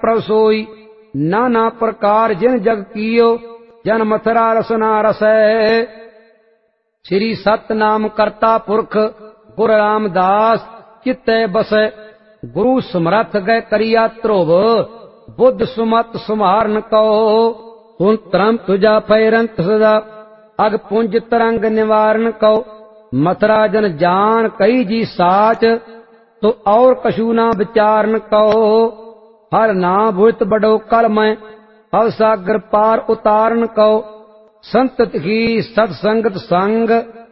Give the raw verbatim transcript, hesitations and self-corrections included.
प्रभ सोई नाना प्रकार जिन जग कियो जन मथुरा रसना रसै। श्री सतनाम करता पुरख गुर रामदास चित्तै बसै। गुरु समरथ गए करिया ध्रुव बुद्ध सुमत सुमारन कहो। हुन तरम तुझा पैरंत सदा अग पुंज तरंग निवारण कहो। मथुरा जन जान कई जी साच तो और कछु ना विचारन कहो। हर ना भुत बड़ो कल मैं भव सागर पार उतारन कहो। संत की सत्संगत संग